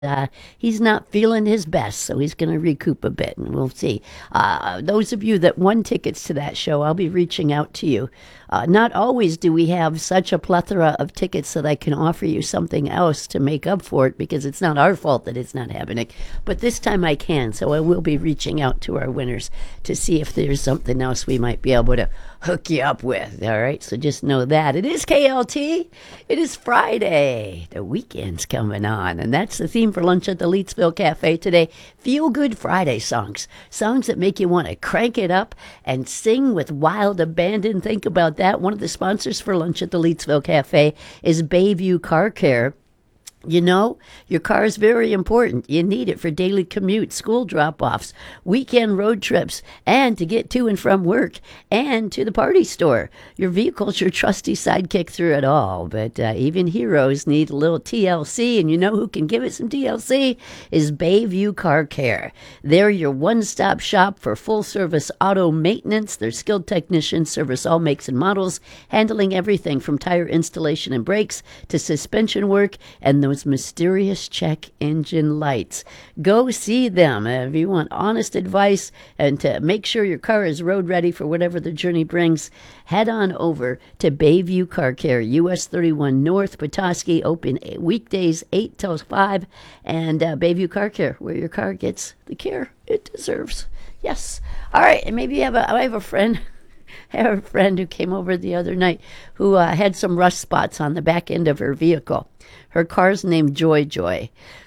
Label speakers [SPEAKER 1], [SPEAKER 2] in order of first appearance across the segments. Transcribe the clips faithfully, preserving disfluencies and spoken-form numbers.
[SPEAKER 1] Uh, he's not feeling his best, so he's going to recoup a bit, and we'll see. Uh, those of you that won tickets to that show, I'll be reaching out to you. Uh, not always do we have such a plethora of tickets that I can offer you something else to make up for it, because it's not our fault that it's not happening. But this time I can, so I will be reaching out to our winners to see if there's something else we might be able to hook you up with. All right, so just know that. It is K L T. It is Friday. The weekend's coming on, and that's the theme for lunch at the Leetsville Cafe today. Feel Good Friday songs. Songs that make you want to crank it up and sing with wild abandon. Think about that. One of the sponsors for lunch at the Leetsville Cafe is Bayview Car Care. You know, your car is very important. You need it for daily commute, school drop-offs, weekend road trips, and to get to and from work, and to the party store. Your vehicle's your trusty sidekick through it all. But uh, even heroes need a little T L C, and you know who can give it some T L C is Bayview Car Care. They're your one-stop shop for full-service auto maintenance. Their skilled technicians service all makes and models, handling everything from tire installation and brakes to suspension work and the those mysterious check engine lights. Go see them if you want honest advice and to make sure your car is road ready for whatever the journey brings. Head on over to Bayview Car Care, U S thirty-one North, Petoskey, open weekdays eight till five, and uh, Bayview Car Care, where your car gets the care it deserves. Yes. All right, and maybe you have a, I have a friend I have a friend who came over the other night who uh, had some rust spots on the back end of her vehicle. Her car's named Joy Joy.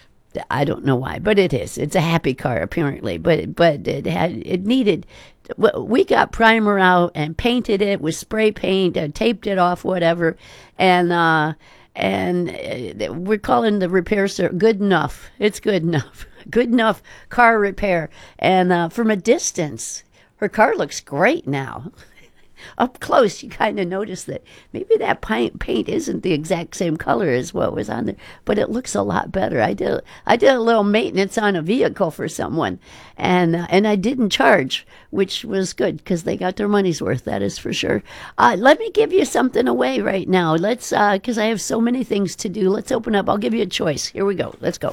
[SPEAKER 1] I don't know why, but it is. It's a happy car, apparently. But but it had it needed. We got primer out and painted it with spray paint and taped it off, whatever. And uh, and we're calling the repair service Good Enough. It's good enough. Good enough car repair. And uh, from a distance, her car looks great now. Up close, you kind of notice that maybe that paint paint isn't the exact same color as what was on there, but it looks a lot better. I did I did a little maintenance on a vehicle for someone, and uh, and I didn't charge, which was good because they got their money's worth. That is for sure. Uh, let me give you something away right now. Let's because uh, I have so many things to do. Let's open up. I'll give you a choice. Here we go. Let's go.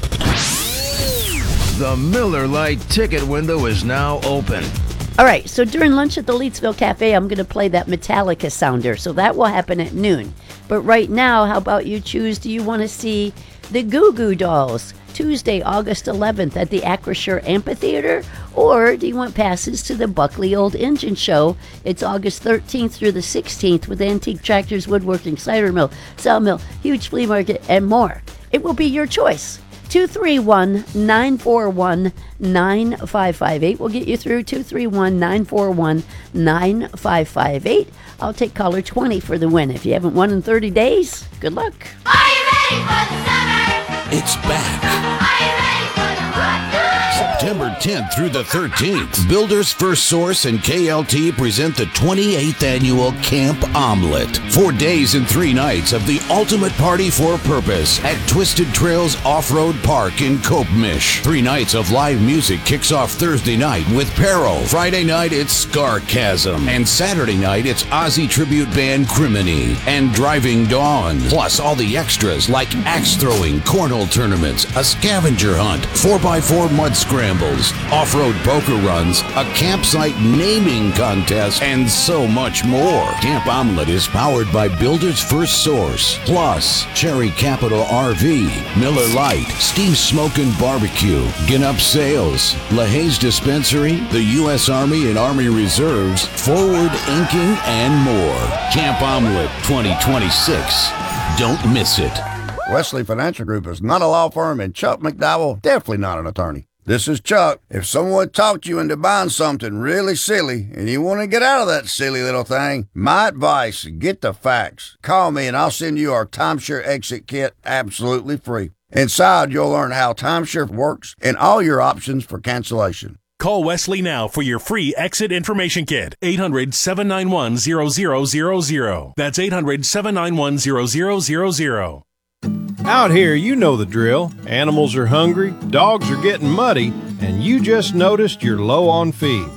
[SPEAKER 2] The Miller Lite ticket window is now open.
[SPEAKER 1] All right, so during lunch at the Leetsville Cafe, I'm going to play that Metallica sounder, so that will happen at noon. But right now, how about you choose, do you want to see the Goo Goo Dolls Tuesday, August eleventh at the Acrisure Amphitheater? Or do you want passes to the Buckley Old Engine Show? It's August thirteenth through the sixteenth with antique tractors, woodworking, cider mill, sawmill, huge flea market, and more. It will be your choice. two three one, nine four one, nine five five eight. We'll get you through two three one, nine four one, nine five five eight. I'll take caller twenty for the win. If you haven't won in thirty days, good luck.
[SPEAKER 3] Are you ready for the summer?
[SPEAKER 2] It's back.
[SPEAKER 3] Are you ready for the hot night?
[SPEAKER 2] September tenth through the thirteenth, Builders First Source and K L T present the twenty-eighth annual Camp Omelet. Four days and three nights of the ultimate party for purpose at Twisted Trails Off-Road Park in Copemish. Three nights of live music kicks off Thursday night with Peril. Friday night, it's Scarchasm. And Saturday night, it's Ozzy tribute band Criminy and Driving Dawn. Plus all the extras like axe throwing, cornhole tournaments, a scavenger hunt, four by four mud scrambles, off-road poker runs, a campsite naming contest, and so much more. Camp Omelet is powered by Builders First Source, plus Cherry Capital R V, Miller Lite, Steam Smoke and Barbecue, Ginup Sales, LaHaye's Dispensary, the U S Army and Army Reserves, Forward Inking, and more. Camp Omelet twenty twenty-six. Don't miss it.
[SPEAKER 4] Wesley Financial Group is not a law firm, and Chuck McDowell definitely not an attorney. This is Chuck. If someone talked you into buying something really silly and you want to get out of that silly little thing, my advice, get the facts. Call me and I'll send you our timeshare exit kit absolutely free. Inside, you'll learn how timeshare works and all your options for cancellation.
[SPEAKER 5] Call Wesley now for your free exit information kit. eight hundred, seven nine one, zero zero zero zero. That's eight hundred, seven nine one, zero zero zero zero.
[SPEAKER 6] Out here, you know the drill. Animals are hungry, dogs are getting muddy, and you just noticed you're low on feed.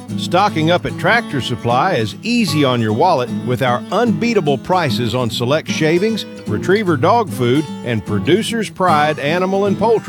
[SPEAKER 6] Stocking up at Tractor Supply is easy on your wallet with our unbeatable prices on select shavings, retriever dog food, and Producer's Pride animal and poultry